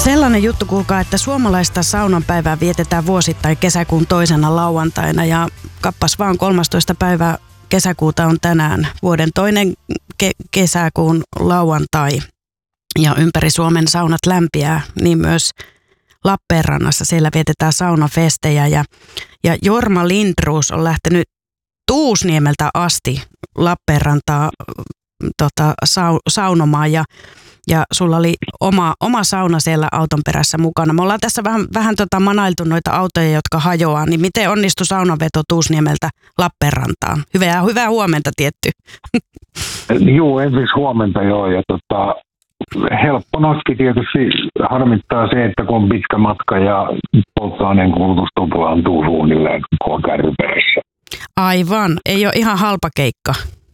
Sellainen juttu, kuulkaa, että suomalaista saunanpäivää vietetään vuosittain kesäkuun toisena lauantaina ja kappas vaan 13. päivä kesäkuuta on tänään vuoden toinen kesäkuun lauantai. Ja ympäri Suomen saunat lämpiää, niin myös Lappeenrannassa siellä vietetään saunafestejä ja Jorma Lindroos on lähtenyt Tuusniemeltä asti Lappeenrantaa saunomaan ja sulla oli oma sauna siellä auton perässä mukana. Me ollaan tässä vähän manailtu noita autoja, jotka hajoaa, niin miten onnistui saunanveto Tuusniemeltä Lappeenrantaan? Hyvää huomenta tietty. Joo, ensiksi huomenta joo. Ja helppo nakki tietysti harmittaa se, että kun on pitkä matka ja polttoaineen kulutus tuplaantuu suunnilleen koko kärry perässä. Aivan, ei ole ihan halpa keikka.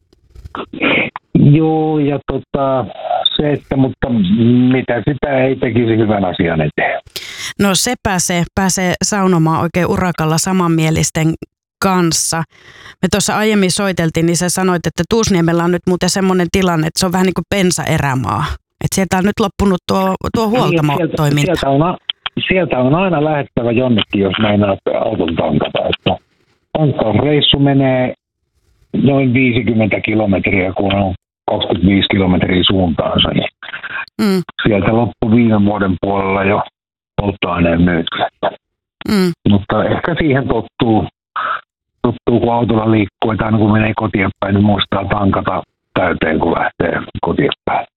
Joo, ja mutta mitä sitä ei tekisi hyvän asian eteen. No se pääsee saunomaan oikein urakalla samanmielisten kanssa. Me tuossa aiemmin soiteltiin, niin sä sanoit, että Tuusniemellä on nyt muuten semmoinen tilanne, että se on vähän niin kuin bensaerämaa. Että sieltä on nyt loppunut tuo huoltamotoiminta. Sieltä on aina lähettävä jonnekin, jos meinaa auton tankata. Että tankkausreissu menee noin 50 kilometriä, kun on 25 kilometriä suuntaansa. Niin sieltä loppui viime vuoden puolella jo polttoaineen myyty. Mutta ehkä siihen tottuu, kun autolla liikkuu, että aina kun menee kotiin päin, niin muistaa tankata täyteen, kun lähtee kotiin päin.